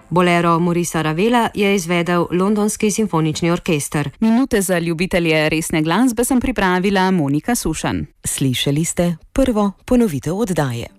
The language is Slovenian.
Bolero Maurica Ravela je izvedel Londonski simfonični orkester. Minute za ljubitelje resne glasbe sem pripravila Monika Sušanj. Slišali ste prvo ponovitev oddaje.